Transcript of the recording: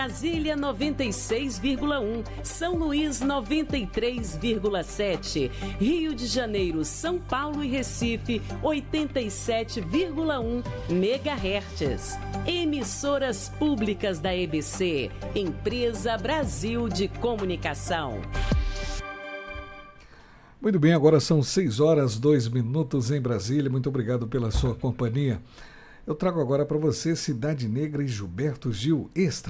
Brasília 96,1, São Luís 93,7, Rio de Janeiro, São Paulo e Recife 87,1 MHz. Emissoras públicas da EBC, Empresa Brasil de Comunicação. Muito bem, agora são 6h02 em Brasília. Muito obrigado pela sua companhia. Eu trago agora para você Cidade Negra e Gilberto Gil Extra.